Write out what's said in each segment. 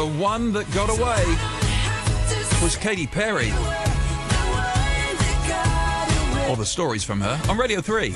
The one that got away was Katy Perry. All the stories from her on Radio 3.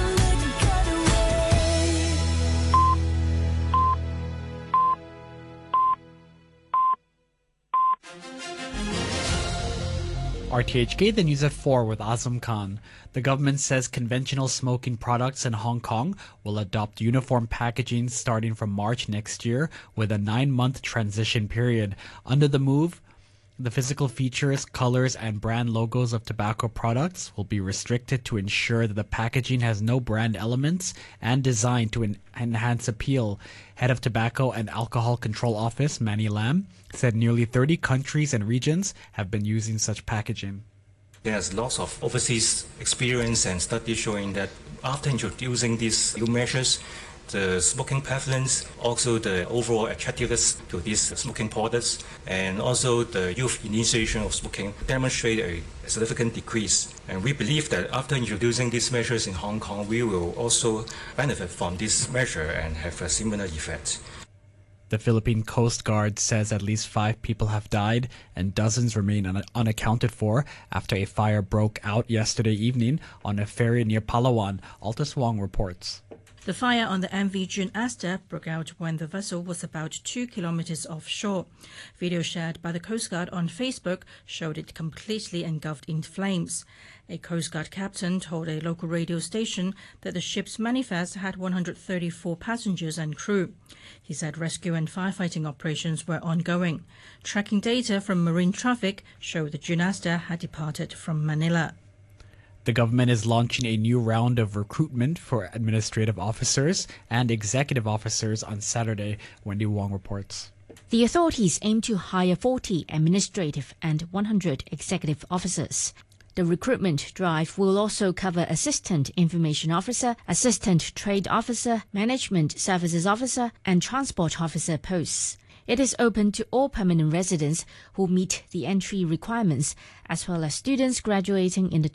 RTHK, the news at 4 with Azam Khan. The government says conventional smoking products in Hong Kong will adopt uniform packaging starting from March next year with a 9-month transition period. Under the move, the physical features, colors, and brand logos of tobacco products will be restricted to ensure that the packaging has no brand elements and designed to enhance appeal. Head of Tobacco and Alcohol Control Office, Manny Lam, said nearly 30 countries and regions have been using such packaging. There's lots of overseas experience and studies showing that after introducing these new measures, the smoking prevalence, also the overall attractiveness to these smoking products, and also the youth initiation of smoking demonstrate a significant decrease. And we believe that after introducing these measures in Hong Kong, we will also benefit from this measure and have a similar effect. The Philippine Coast Guard says at least 5 people have died and dozens remain unaccounted for after a fire broke out yesterday evening on a ferry near Palawan. Altus Wong reports. The fire on the MV Junasta broke out when the vessel was about 2 kilometers offshore. Video shared by the Coast Guard on Facebook showed it completely engulfed in flames. A Coast Guard captain told a local radio station that the ship's manifest had 134 passengers and crew. He said rescue and firefighting operations were ongoing. Tracking data from marine traffic showed the Junasta had departed from Manila. The government is launching a new round of recruitment for administrative officers and executive officers on Saturday, Wendy Wong reports. The authorities aim to hire 40 administrative and 100 executive officers. The recruitment drive will also cover assistant information officer, assistant trade officer, management services officer, and transport officer posts. It is open to all permanent residents who meet the entry requirements, as well as students graduating in the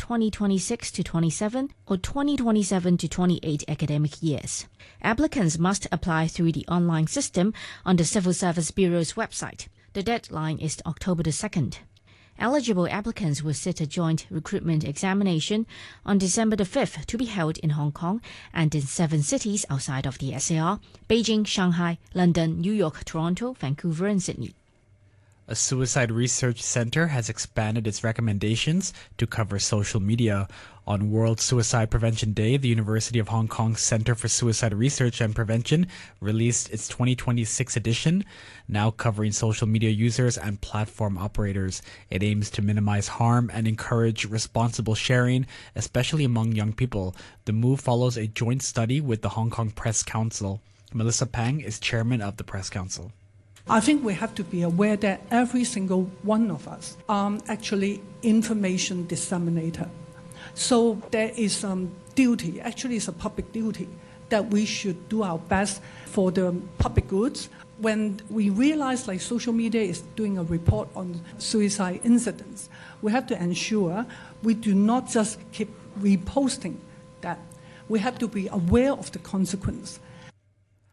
2026-27 or 2027-28 academic years. Applicants must apply through the online system on the Civil Service Bureau's website. The deadline is October the 2nd. Eligible applicants will sit a joint recruitment examination on December the 5th to be held in Hong Kong and in 7 cities outside of the SAR: Beijing, Shanghai, London, New York, Toronto, Vancouver, and Sydney. A suicide research center has expanded its recommendations to cover social media. On World Suicide Prevention Day, the University of Hong Kong Center for Suicide Research and Prevention released its 2026 edition, now covering social media users and platform operators. It aims to minimize harm and encourage responsible sharing, especially among young people. The move follows a joint study with the Hong Kong Press Council. Melissa Pang is chairman of the Press Council. I think we have to be aware that every single one of us are actually information disseminator. So there is duty, actually it's a public duty, that we should do our best for the public goods. When we realize like social media is doing a report on suicide incidents, we have to ensure we do not just keep reposting that. We have to be aware of the consequence